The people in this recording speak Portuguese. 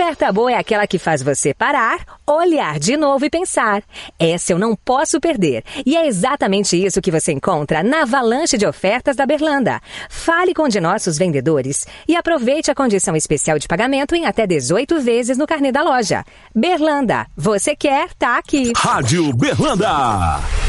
Oferta boa é aquela que faz você parar, olhar de novo e pensar. Essa eu não posso perder. E é exatamente isso que você encontra na avalanche de ofertas da Berlanda. Fale com um de nossos vendedores e aproveite a condição especial de pagamento em até 18 vezes no carnê da loja. Berlanda, você quer, tá aqui. Rádio Berlanda.